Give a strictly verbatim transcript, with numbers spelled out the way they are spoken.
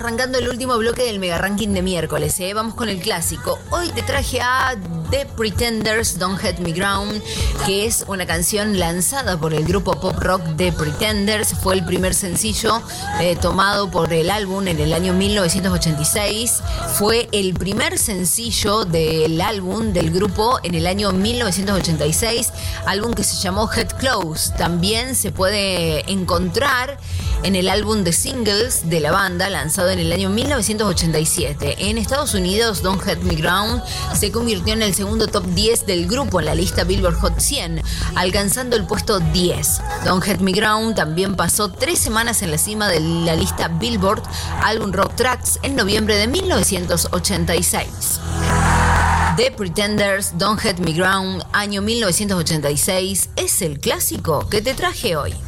arrancando el último bloque del Mega Ranking de miércoles, ¿eh? Vamos con el clásico. Hoy te traje a The Pretenders, Don't Let Me Drown, que es una canción lanzada por el grupo pop rock The Pretenders. Fue el primer sencillo eh, tomado por el álbum en el año mil novecientos ochenta y seis. Fue el primer sencillo del álbum del grupo en el año mil novecientos ochenta y seis, álbum que se llamó Head Close. También se puede encontrar en el álbum de singles de la banda lanzado en el año mil novecientos ochenta y siete. En Estados Unidos, Don't Let Me Drown se convirtió en el segundo top diez del grupo en la lista Billboard Hot cien, alcanzando el puesto diez. Don't Let Me Drown también pasó tres semanas en la cima de la lista Billboard Album Rock Tracks en noviembre de mil novecientos ochenta y seis. The Pretenders, Don't Let Me Drown, año mil novecientos ochenta y seis, es el clásico que te traje hoy.